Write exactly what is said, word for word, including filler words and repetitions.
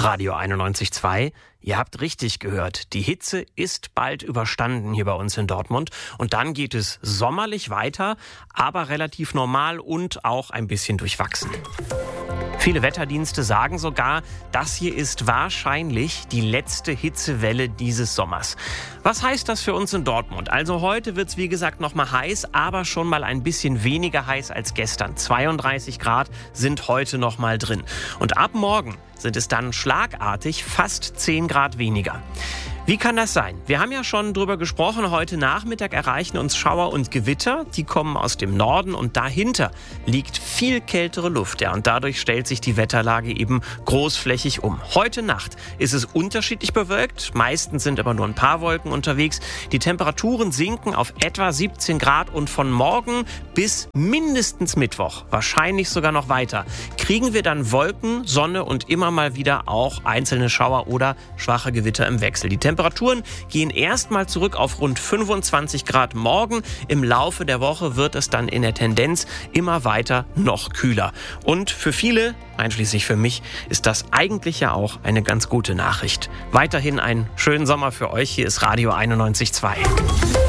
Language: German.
Radio einundneunzig Komma zwei. Ihr habt richtig gehört, die Hitze ist bald überstanden hier bei uns in Dortmund. Und dann geht es sommerlich weiter, aber relativ normal und auch ein bisschen durchwachsen. Viele Wetterdienste sagen sogar, das hier ist wahrscheinlich die letzte Hitzewelle dieses Sommers. Was heißt das für uns in Dortmund? Also heute wird es wie gesagt noch mal heiß, aber schon mal ein bisschen weniger heiß als gestern. zweiunddreißig Grad sind heute noch mal drin. Und ab morgen sind es dann schlagartig fast zehn Grad weniger. Wie kann das sein? Wir haben ja schon drüber gesprochen. Heute Nachmittag erreichen uns Schauer und Gewitter. Die kommen aus dem Norden und dahinter liegt viel kältere Luft. Ja, und dadurch stellt sich die Wetterlage eben großflächig um. Heute Nacht ist es unterschiedlich bewölkt. Meistens sind aber nur ein paar Wolken unterwegs. Die Temperaturen sinken auf etwa siebzehn Grad und von morgen bis mindestens Mittwoch, wahrscheinlich sogar noch weiter, kriegen wir dann Wolken, Sonne und immer mal wieder auch einzelne Schauer oder schwache Gewitter im Wechsel. Die Temperaturen gehen erstmal zurück auf rund fünfundzwanzig Grad morgen. Im Laufe der Woche wird es dann in der Tendenz immer weiter noch kühler. Und für viele, einschließlich für mich, ist das eigentlich ja auch eine ganz gute Nachricht. Weiterhin einen schönen Sommer für euch. Hier ist Radio einundneunzig Komma zwei.